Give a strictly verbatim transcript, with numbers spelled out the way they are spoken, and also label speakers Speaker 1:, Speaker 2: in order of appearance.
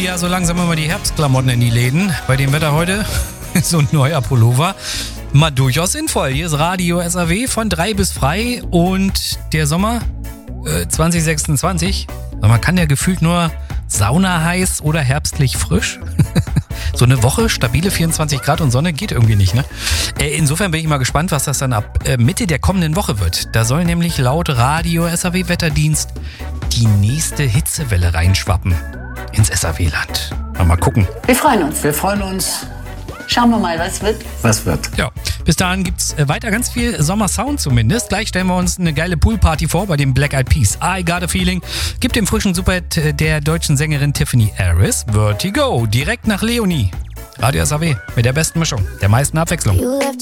Speaker 1: ja so langsam immer die Herbstklamotten in die Läden. Bei dem Wetter heute so ein neuer Pullover. Mal durchaus sinnvoll. Hier ist Radio S A W von drei bis frei und der Sommer äh, zwanzig sechsundzwanzig. Man kann ja gefühlt nur Sauna heiß oder herbstlich frisch. So eine Woche, stabile vierundzwanzig Grad und Sonne geht irgendwie nicht, ne? Äh, insofern bin ich mal gespannt, was das dann ab äh, Mitte der kommenden Woche wird. Da soll nämlich laut Radio S A W Wetterdienst die nächste Hitzewelle reinschwappen ins S A W-Land. Mal gucken.
Speaker 2: Wir freuen uns.
Speaker 3: Wir freuen uns.
Speaker 2: Schauen wir mal, was wird.
Speaker 3: Was wird.
Speaker 1: Ja, bis dahin gibt's äh, weiter ganz viel Sommersound zumindest. Gleich stellen wir uns eine geile Poolparty vor bei den Black Eyed Peas. I Got a Feeling. Gibt den frischen Superhit äh, der deutschen Sängerin Tiffany Harris. Vertigo. Direkt nach Leonie. Radio S A W mit der besten Mischung, der meisten Abwechslung.